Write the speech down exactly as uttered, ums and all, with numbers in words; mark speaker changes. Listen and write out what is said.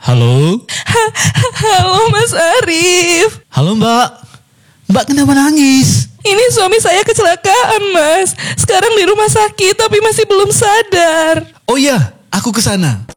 Speaker 1: Halo?
Speaker 2: Ha- Halo Mas Arif.
Speaker 1: Halo Mbak. Mbak kenapa nangis?
Speaker 2: Ini suami saya kecelakaan Mas. Sekarang di rumah sakit tapi masih belum sadar.
Speaker 1: Oh iya, aku kesana.